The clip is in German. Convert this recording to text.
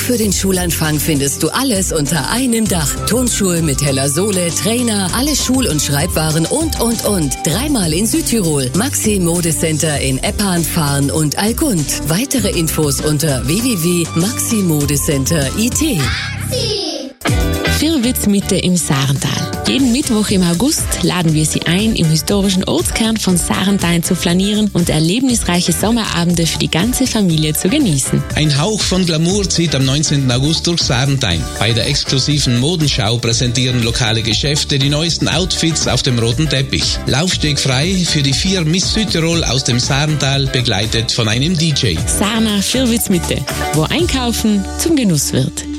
für den Schulanfang findest du alles unter einem Dach. Turnschuhe mit heller Sohle, Trainer, alle Schul- und Schreibwaren und. 3-mal in Südtirol. Maxi Modecenter in Eppan, Farn und Allgund. Weitere Infos unter www.maximodecenter.it. Firwitz-Mitte im Sarental. Jeden Mittwoch im August laden wir Sie ein, im historischen Ortskern von Sarentain zu flanieren und erlebnisreiche Sommerabende für die ganze Familie zu genießen. Ein Hauch von Glamour zieht am 19. August durch Sarentain. Bei der exklusiven Modenschau präsentieren lokale Geschäfte die neuesten Outfits auf dem roten Teppich. Laufsteg frei für die 4 Miss Südtirol aus dem Sarental, begleitet von einem DJ. Sarna Firwitz-Mitte, wo Einkaufen zum Genuss wird.